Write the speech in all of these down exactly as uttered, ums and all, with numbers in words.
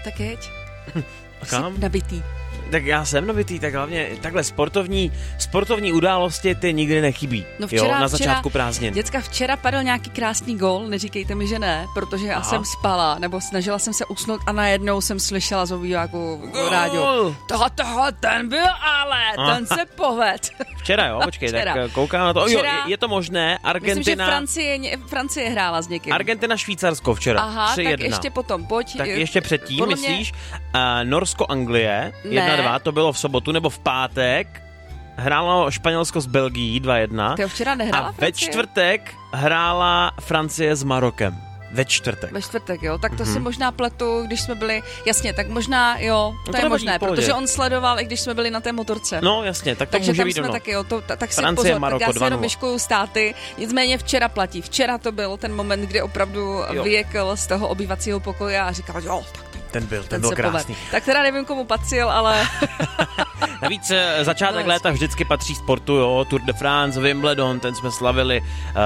Tak jeď. Kam? Jsi nabitý. Tak já jsem nabitý, tak hlavně takhle sportovní, sportovní události ty nikdy nechybí. No včera, jo, na včera, začátku prázdnin. Děcka, včera padl nějaký krásný gól, neříkejte mi, že ne, protože já Aha. jsem spala, nebo snažila jsem se usnout a najednou jsem slyšela z obýváku rádio. Toho, toho, ten byl ale, Aha. ten se poved. Včera, jo, počkej, Včera. tak koukám na to. Včera, jo, je, je to možné, Argentina... Myslím, že Francie, Francie hrála s někým. Argentina, Švýcarsko včera, Aha, tři tak jedna. ještě potom, pojď. Tak ještě předtím, Podle mě- myslíš, uh, Norsko-Anglie, Ne. jedna dva, to bylo v sobotu, nebo v pátek, hrálo Španělsko s Belgií dva jedna. Ty včera nehrála A ve Francie? čtvrtek hrála Francie s Marokem. Ve čtvrtek. Ve čtvrtek, jo, tak to si možná pletu, když jsme byli, jasně, tak možná, jo, to to je nevadí, možné, v pohodě. protože on sledoval, i když jsme byli na té motorce. No jasně, tak to Takže může tam být jsme ono. taky, jo, to, ta, tak si Francie, pozor, Maroko, tak já si dva jenom nula. myškuju státy, nicméně včera platí, včera to byl ten moment, kdy opravdu Jo. vyjekl z toho obývacího pokoje a říkal, jo, tak ten, Ten byl, ten, ten byl se krásný. poved. Tak teda nevím, komu patřil, ale Navíc eh, začátek No, léta vždycky patří sportu, jo, Tour de France, Wimbledon, ten jsme slavili,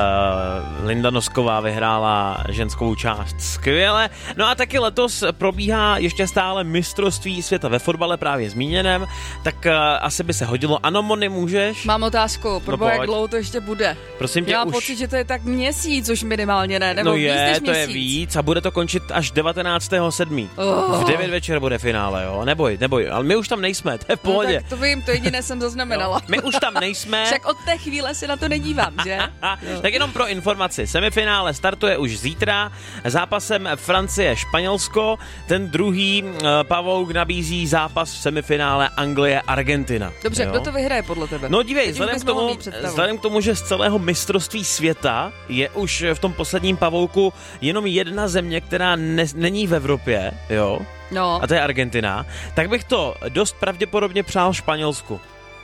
uh, Linda Nosková vyhrála ženskou část, skvěle. No a taky letos probíhá ještě stále mistrovství světa ve fotbale, právě zmíněném, tak uh, asi by se hodilo. Ano, Moni, můžeš? mám otázku, pro No boha, jak pojď. dlouho to ještě bude. Prosím tě, Já mám už... pocit, že to je tak měsíc už minimálně, ne? Nebo No víc je, než to měsíc. je víc a bude to končit až devatenáctého sedmého Oh. V devět večer bude finále, jo, neboj, neboj, ale my už tam nejsme, to je v No, pohodě. tak to vím, to jediné jsem zaznamenala. My už tam nejsme. Však od té chvíle se na to nedívám, že? Tak jenom pro informaci, semifinále startuje už zítra zápasem Francie-Španělsko, ten druhý uh, Pavouk nabízí zápas v semifinále Anglie-Argentina. Dobře, jo? kdo to vyhraje podle tebe? No dívej, Teď už vzhledem bys k, mohl tomu, mít představu. vzhledem k tomu, že z celého mistrovství světa je už v tom posledním Pavouku jenom jedna země, která ne, není v Evropě, jo, No, a to je Argentina, tak bych to dost pravděpodobně přál Španělsku.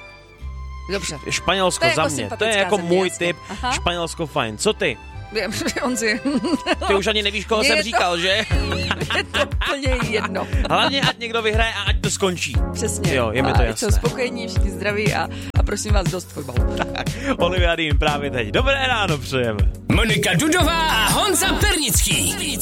dobře. Španělsko To je za jako mě, to je sympatická jako země, můj jasně. typ, Aha. Španělsko fajn. Co ty? On si... Ty už ani nevíš, koho Je jsem to- říkal, že? je to úplně jedno. Hlavně, ať někdo vyhraje a ať to skončí. Přesně. Jo, je mi to a jasné. Jsou spokojení, všichni zdraví a, a prosím vás dost fotbalu. Olivia Dean právě teď. Dobré ráno přejeme. Monika Dudová a Honza Pernický.